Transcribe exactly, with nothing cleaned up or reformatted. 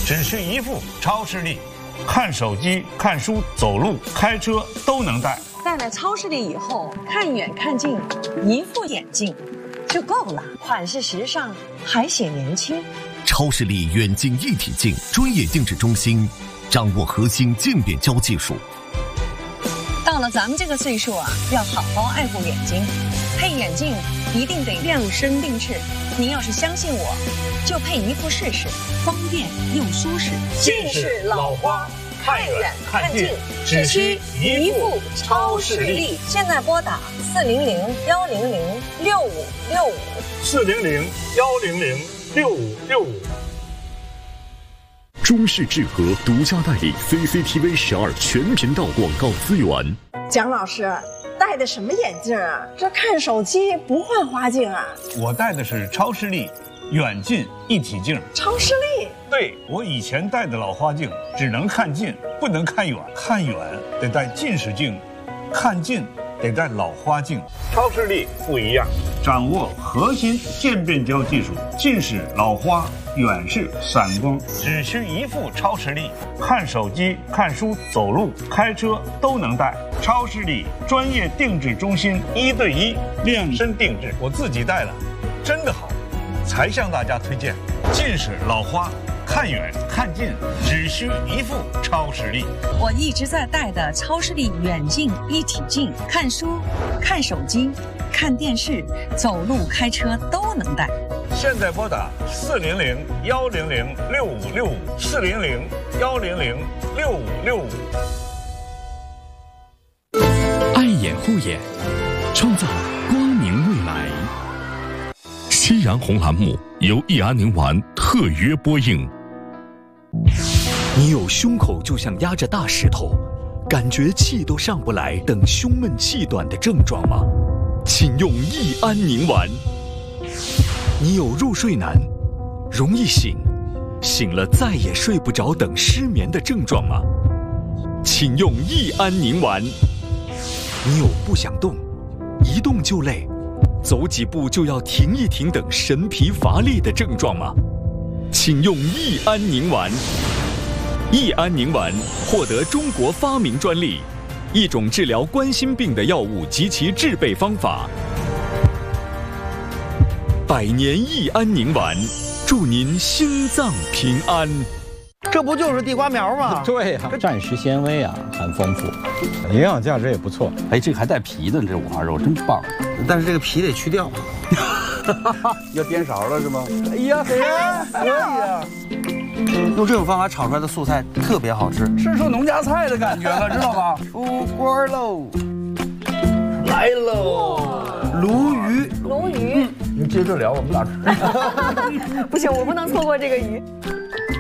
只需一副超视力，看手机、看书、走路、开车都能戴。 戴了超视力以后，看远看近，一副眼镜就够了，款式时尚，还显年轻。 超视力远近一体镜专业定制中心，掌握核心渐变焦技术。 到了咱们这个岁数啊，要好好爱护眼睛，配眼镜一定得量身定制。您要是相信我，就配一副试试，方便又舒适。 近视老花，看远看近，只需一副超视力。 现在拨打四零零幺零零六五六五， 四零零幺零零六五六五。 中视智和独家代理 C C T V 十二全频道广告资源。 蒋老师戴的什么眼镜啊？这看手机不换花镜啊？ 我戴的是超视力远近一体镜。 超视力？ 对，我以前戴的老花镜只能看近，不能看远。看远得戴近视镜，看近得戴老花镜。超视力不一样，掌握核心渐变焦技术，近视、老花、远视、散光，只需一副超视力，看手机、看书、走路、开车都能戴。超视力专业定制中心，一对一量身定制，我自己戴了，真的好，才向大家推荐。近视、老花，看远看近，只需一副超视力。 我一直在戴的超视力远近一体镜，看书、看手机、看电视、走路、开车都能戴。 现在拨打四零零幺零零六五六五，四零零幺零零六五六五。 爱眼护眼，创造光明未来。夕阳红栏目由益安宁丸特约播映。 你有胸口就像压着大石头，感觉气都上不来等胸闷气短的症状吗？请用益安宁丸。你有入睡难、容易醒、醒了再也睡不着等失眠的症状吗？请用益安宁丸。你有不想动、一动就累、走几步就要停一停等神疲乏力的症状吗？请用益安宁丸。益安宁丸获得中国发明专利，一种治疗冠心病的药物及其制备方法。百年益安宁丸，祝您心脏平安。 这不就是地瓜苗吗？ 对呀、啊，膳食纤维啊很丰富，营养价值也不错。 哎，这个还带皮的，这五花肉真棒。 但是这个皮得去掉。 要颠勺了是吗？ 哎呀，可以可以啊！用这种方法炒出来的素菜特别好吃， 吃出农家菜的感觉了，知道吧？ 出锅喽！来喽！鲈鱼， 鲈鱼， 你接着聊，我们俩吃。 不行，我不能错过这个鱼。